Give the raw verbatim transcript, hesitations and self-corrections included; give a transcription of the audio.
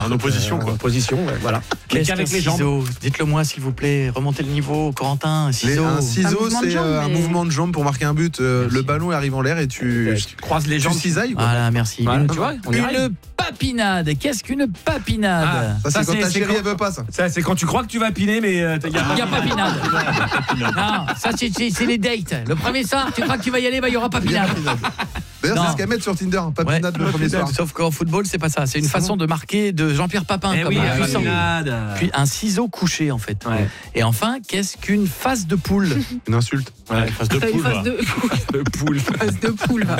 En opposition, quoi. En opposition, ouais, voilà. Qu'est-ce qu'un Qu'avec les jambes. ciseau ? Dites-le moi s'il vous plaît. Remontez le niveau, Corentin. Un Les- ciseau. un Un ciseau, mouvement de c'est jambe, euh, un mais- mouvement de jambe pour marquer un but. Euh, Merci. le ballon arrive en l'air et tu, Tu croises les tu jambes. cisailles. quoi. Voilà, merci. Voilà, Une, tu vois, on y arrive. une papinade. Qu'est-ce qu'une papinade ? Ah. Ça, Ça, c'est quand c'est- ta c'est chérie, quand- elle veut pas ça. Ça, c'est quand tu crois que tu vas piner, mais il y a Il n'y a pas pinade. Non, ça c'est c'est- c'est les dates. Le premier soir, tu crois que tu vas y aller, bah il y aura pas pinade. D'ailleurs, Non. c'est ce qu'elle met sur Tinder, un Ouais, papinade le premier soir. sauf qu'en football, c'est pas ça. C'est une C'est façon de marquer de Jean-Pierre Papin. Eh comme oui, un la puissant. pinade. Puis un ciseau couché en fait. Ouais. Et enfin, qu'est-ce qu'une face de poule ? Une insulte. Ouais, face de T'as une poule. face va. de Le poule. face de poule. va.